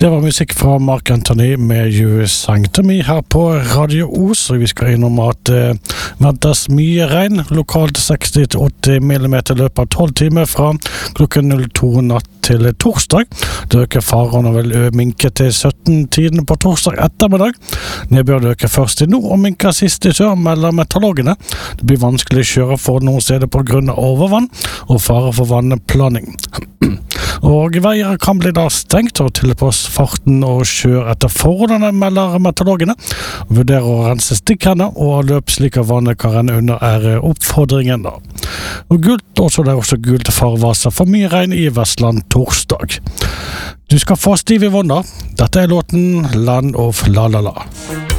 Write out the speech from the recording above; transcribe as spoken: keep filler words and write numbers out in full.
Det var musikk fra Mark Anthony med You Sang To Me her på Radio Os, og vi skal innom at det eh, ventes mye regn, lokalt seksti til åtti millimeter løpet av tolv timer fra klokken to natt til torsdag. Det øker faren og vil minke til sytten tiden på torsdag ettermiddag. Nedbør øker først i nord og minker sist i sør, melder meteorologene. Det blir vanskelig å kjøre for noen steder på grunn av overvann og fare for vannplaning. Og veier kan bli da stengt og tilpass farten og kjør etter forholdene, melder meteorologene. Vurderer å rense stikkene og løp slik at vannet kan renne under er oppfordringen da. Og gult, også det er også gult farvarsel for mye regn i Vestland torsdag. Du skal få Stevie Wonder. Dette er låten Land of La La La.